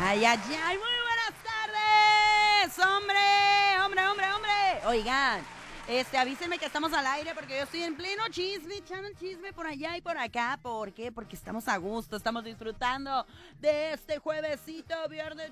Ay, ay, ay, muy buenas tardes, hombre. Oigan, avísenme que estamos al aire porque yo estoy en pleno chisme, echando el chisme por allá y por acá. ¿Por qué? Porque estamos a gusto, estamos disfrutando de este juevesito, viernes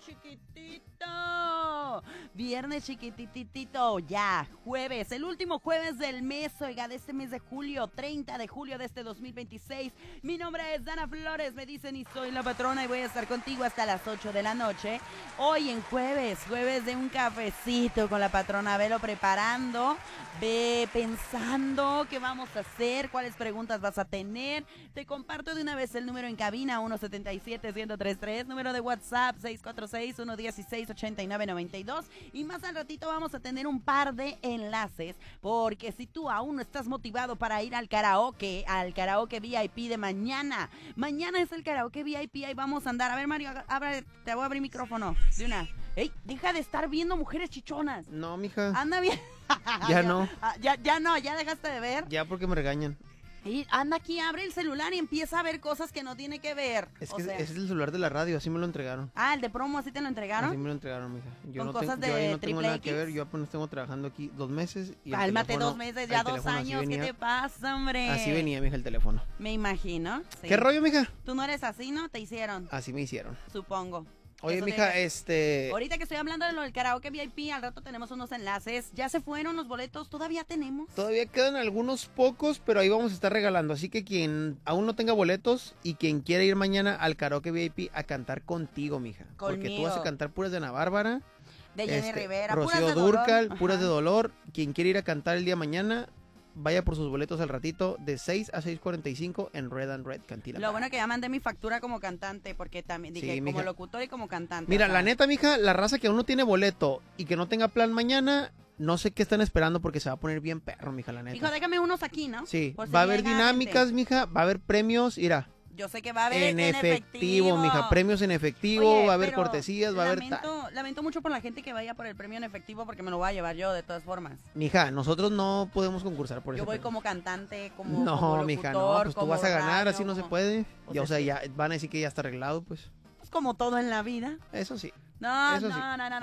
chiquititito, ya, jueves, el último jueves del mes, oiga, de este mes de julio, 30 de julio de este 2026. Mi nombre es Dana Flores, me dicen, y soy la patrona y voy a estar contigo hasta las 8 de la noche. Hoy en jueves de un cafecito con la patrona, velo preparando. Ve pensando qué vamos a hacer, cuáles preguntas vas a tener. Te comparto de una vez el número en cabina, 177-1033, número de WhatsApp 646-116-8992. Y más al ratito vamos a tener un par de enlaces, porque si tú aún no estás motivado para ir al karaoke VIP de mañana es el karaoke VIP, ahí vamos a andar. A ver, Mario, te voy a abrir micrófono de una. ¡Ey! Deja de estar viendo mujeres chichonas. No, mija. Anda bien. Ya no. Ya dejaste de ver. Ya porque me regañan. Y anda aquí, abre el celular y empieza a ver cosas que no tiene que ver. Es que ese es el celular de la radio, así me lo entregaron. Ah, el de promo, ¿así te lo entregaron? Así me lo entregaron, mija. Con cosas yo ahí no tengo nada triple que ver, X. yo apenas tengo trabajando aquí 2 meses. Y Cálmate, 2 meses, ya 2 años, ¿qué te pasa, hombre? Así venía, mija, el teléfono. Me imagino. Sí. ¿Qué rollo, mija? Tú no eres así, ¿no? Te hicieron. Así me hicieron. Supongo. Oye, Eso mija, ahorita que estoy hablando de lo del karaoke VIP, al rato tenemos unos enlaces. ¿Ya se fueron los boletos? ¿Todavía tenemos? Todavía quedan algunos pocos, pero ahí vamos a estar regalando. Así que quien aún no tenga boletos y quien quiera ir mañana al karaoke VIP a cantar contigo, mija. Conmigo. Porque tú vas a cantar puras de Ana Bárbara. De Jenny Rivera, Rocío puras de Dúrcal, dolor. puras Ajá. de dolor. Quien quiere ir a cantar el día mañana, vaya por sus boletos al ratito, de 6 a 6:45 en Red and Red Cantina. Lo bueno que ya mandé mi factura como cantante, porque también dije, Sí, como mija. locutor y como cantante. Mira, o sea, la neta, mija, la raza que aún no tiene boleto y que no tenga plan mañana, no sé qué están esperando porque se va a poner bien perro, mija, la neta. Hijo, déjame unos aquí, ¿no? Sí, Por si va a haber llega dinámicas, gente. mija, va a haber premios, mira, Yo sé que va a haber en efectivo, mija, premios en efectivo, Oye, va a haber pero cortesías, va a haber lamento mucho por la gente que vaya por el premio en efectivo porque me lo voy a llevar yo de todas formas. Mija, nosotros no podemos concursar por Yo eso. voy como cantante, como No, como mija, no, locutor, pues tú como vas a ganar, radio, así no se como- puede. Pues Ya, o es sea, que- ya van a decir que ya está arreglado, pues. Pues como todo en la vida. Eso sí. No, Eso sí.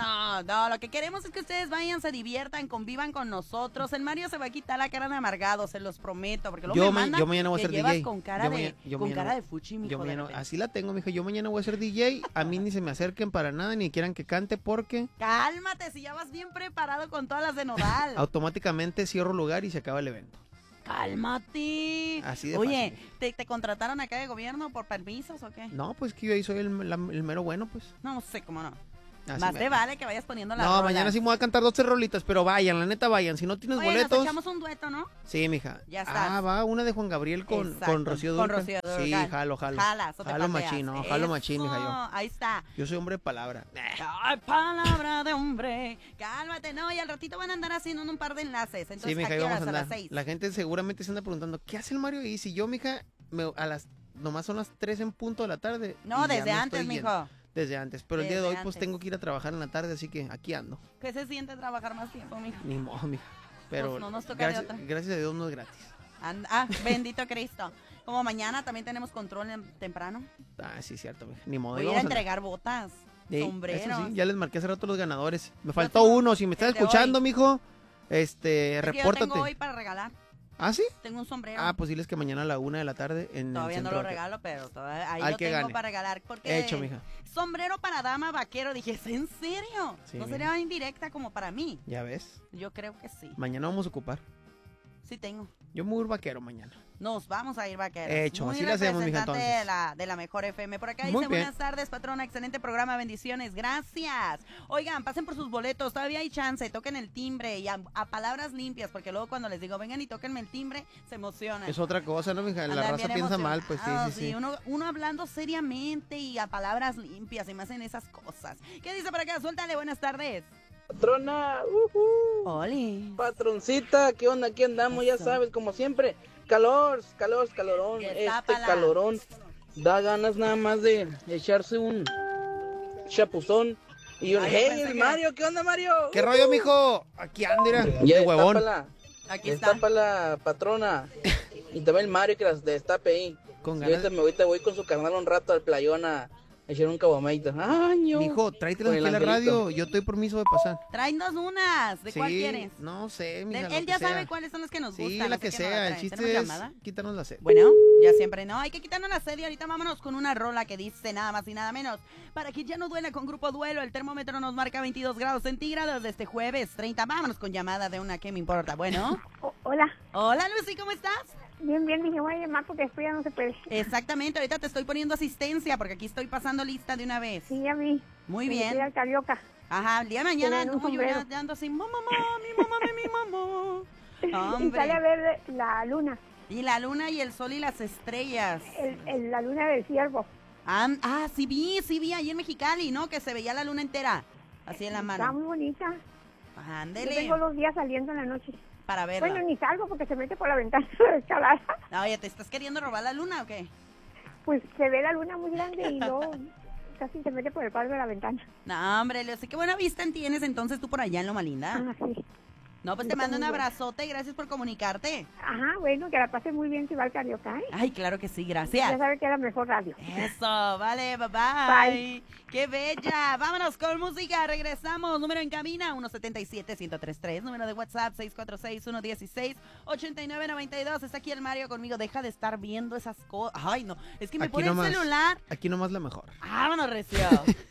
no, lo que queremos es que ustedes vayan, se diviertan, convivan con nosotros. El Mario se va a quitar la cara de amargado, se los prometo, porque luego Yo me mandan yo mañana voy a que ser llevas DJ. con cara Yo de, mañana- yo con mañana- cara de fuchi, mijo, Yo de mañana, repente. así la tengo, mija. Yo mañana voy a ser DJ. A mí ni se me acerquen para nada, ni quieran que cante porque Cálmate, si ya vas bien preparado con todas las de Nodal. automáticamente cierro lugar y se acaba el evento. Cálmate. Así de Oye, fácil. ¿te contrataron acá de gobierno por permisos o qué? No, pues que yo ahí soy el mero bueno, pues. No sé cómo no. Así Más me- te vale que vayas poniendo la No, mañana sí me voy a cantar 2 rolitas, pero vayan, la neta vayan. Si no tienes Oye, nos boletos. echamos un dueto, ¿no? Sí, mija. Ya estás. Va, una de Juan Gabriel con Exacto, Rocío con Dúrcal. Rocío Sí, Dúrcal. jalo. Jalas, o te Jalo pateas. machín, no, jalo machín, mija, yo. Ahí está. Yo soy hombre de palabra. Ay, palabra de hombre. Cálmate, no, y al ratito van a andar haciendo un par de enlaces. Entonces, Sí, mija, ¿a ahí qué vamos horas? a A las andar. 6. La gente seguramente se anda preguntando, ¿qué hace el Mario ahí? Si yo, mija, nomás son las 3 en punto de la tarde. No, y ya desde me antes, estoy yendo. mijo. Desde antes, pero el día de Desde hoy pues antes. tengo que ir a trabajar en la tarde, así que aquí ando. ¿Qué se siente trabajar más tiempo, mijo? Ni modo, mija. Pero Pues no nos toca de otra. gracias a Dios no es gratis. Bendito Cristo. Como mañana también tenemos control temprano. Ah, sí, cierto, mija. Ni modo. Voy ahí a ir a vamos andar. entregar botas, Sí, sombreros. eso sí, ya les marqué hace rato los ganadores. Me faltó tengo uno, si me estás el de escuchando, hoy. mijo, Es que yo repórtate. tengo hoy para regalar. ¿Ah, sí? Tengo un sombrero. Ah, pues diles que mañana a la 1 de la tarde en Todavía el no centro lo de- regalo, pero ahí Al lo que tengo gane. para regalar. Porque Hecho, mija. sombrero para dama vaquero. Dije, ¿es en serio? Sí, ¿No mija. sería indirecta como para mí? Ya ves. Yo creo que sí. Mañana vamos a ocupar. Sí tengo. Yo me voy a ir vaquero mañana. Nos vamos a ir vaqueros. Hecho, Muy así la hacemos, mija, representante entonces. de la mejor FM. Por acá Muy dice, bien. buenas tardes, patrona, excelente programa, bendiciones, gracias. Oigan, pasen por sus boletos, todavía hay chance, toquen el timbre y a palabras limpias, porque luego cuando les digo, vengan y tóquenme el timbre, se emocionan. Es otra cosa, ¿no, mija? La Andan raza bien piensa mal, pues emocionados, sí. Uno hablando seriamente y a palabras limpias y más en esas cosas. ¿Qué dice por acá? Suéltale, buenas tardes. Patrona, Oli. patroncita, ¿qué onda? Aquí andamos, ya Eso. sabes, como siempre. Calorón. Destápala. Calorón da ganas nada más de echarse un chapuzón y un Ay, yo hey, pensé el que- Mario, ¿qué onda, Mario? ¿Qué rollo, mijo? Aquí anda, mira, Ya de huevón. destápala, Aquí está. destápala, patrona. Y también el Mario que las destape ahí. Con Y ganas. ahorita voy con su carnal un rato al playón a echar un caguamita. Ay, no. Mijo, tráetelas Con aquí el a la angelito. radio. Yo te doy permiso de pasar. Tráenos unas. ¿De cuál Sí, quieres? No sé, mija, lo Él que ya sea. sabe cuáles son las que nos Sí, gustan. la así que no sea. la El traen. chiste ¿Tenemos es llamada? quitarnos la sed. Bueno, ya siempre no. Hay que quitarnos la sed y ahorita vámonos con una rola que dice nada más y nada menos. Para que ya no duela con Grupo Duelo, el termómetro nos marca 22 grados centígrados de este jueves 30. Vámonos con llamada de una que me importa. Bueno. Hola, Hola, Lucy, ¿cómo estás? bien, dije, voy a llamar porque después ya no se puede. Exactamente, ahorita te estoy poniendo asistencia porque aquí estoy pasando lista de una vez. Sí, ya vi. Muy Me bien. fui al Carioca. Ajá, el día de mañana Tener un no, yo sombrero. ya ando así, mamá, mi mamá. Y sale a Hombre. ver la luna, Y la luna y el sol y las estrellas. la luna del ciervo. Sí vi ahí en Mexicali, ¿no? Que se veía la luna entera, así en la Está mano. muy bonita. Yo Ándele, tengo los días saliendo en la noche. para verla. Bueno, ni salgo porque se mete por la ventana de la escalada. Oye, ¿te estás queriendo robar la luna o qué? Pues se ve la luna muy grande y luego casi se mete por el palo de la ventana. No, hombre, Lucy, qué buena vista tienes entonces tú por allá en Loma Linda. Ah, sí. No, pues te mando un abrazote y gracias por comunicarte. Ajá, bueno, que la pase muy bien si va al Carioca, ¿eh? Ay, claro que sí, Ya gracias. sabe que es la mejor radio. Eso, vale, bye bye. Bye. Qué bella. Vámonos con música, regresamos. Número en cabina, 177-1033. Número de WhatsApp, 646-116-8992. Está aquí el Mario conmigo. Deja de estar viendo esas cosas. Ay, no, es que me Aquí pone el nomás. celular. Aquí nomás la mejor. Vámonos, recio.